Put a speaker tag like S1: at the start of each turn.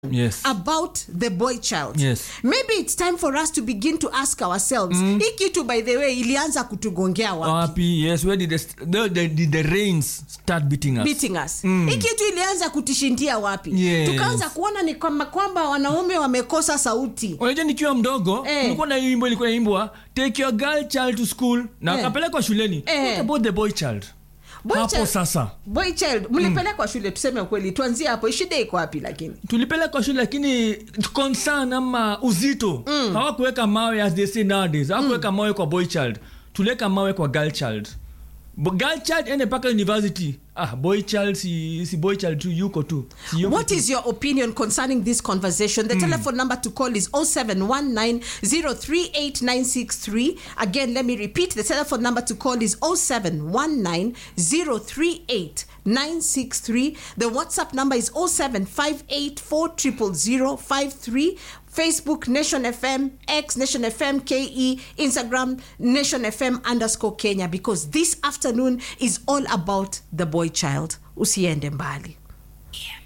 S1: Yes.
S2: About the boy child.
S1: Yes.
S2: Maybe it's time for us to begin to ask ourselves, hii kitu by the way ilianza kutugongea wapi?
S1: Yes, where did the rains start beating us?
S2: Hii kitu ilianza kutishindia wapi?
S1: Yes.
S2: Tukaanza kuona ni kwamba wanaume wamekosa sauti.
S1: Unajua nikiwa mdogo, kulikuwa na wimbo ilikuwa inaimbwa, take your girl child to school, na akapelekwa shuleni. What about the boy child? Boy child, mlipelekwa shule, tuseme ukweli, tuanzie hapo, shida iko wapi lakini? Tulipelekwa shule lakini concern ama uzito. Hawakuweka mawe as they say nowadays. Hawakuweka mawe kwa boy child. Tuliweka mawe kwa girl child. Girl child ende paka university. Boy child si boy child tu yuko tu.
S2: What is your opinion concerning this conversation? The telephone number to call is 0719038963. Again, let me repeat. The telephone number to call is 0719038963. The WhatsApp number is 0758400053. Facebook Nation FM, X Nation FM KE, Instagram Nation FM _Kenya, because this afternoon is all about the boy child. Usiende mbali.